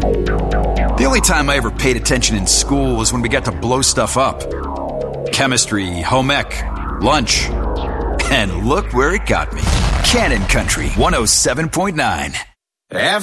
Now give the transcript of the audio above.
The only time I ever paid attention in school was when we got to blow stuff up. Chemistry, home ec, lunch. And look where it got me. Cannon Country 107.9.